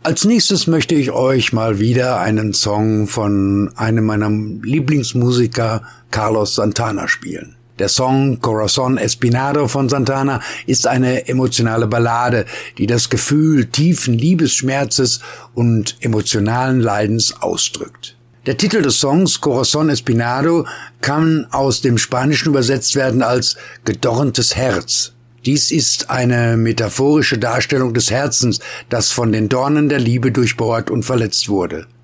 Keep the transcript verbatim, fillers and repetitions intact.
Als nächstes möchte ich euch mal wieder einen Song von einem meiner Lieblingsmusiker, Carlos Santana, spielen. Der Song Corazón Espinado von Santana ist eine emotionale Ballade, die das Gefühl tiefen Liebesschmerzes und emotionalen Leidens ausdrückt. Der Titel des Songs, Corazón Espinado, kann aus dem Spanischen übersetzt werden als gedorntes Herz. Dies ist eine metaphorische Darstellung des Herzens, das von den Dornen der Liebe durchbohrt und verletzt wurde.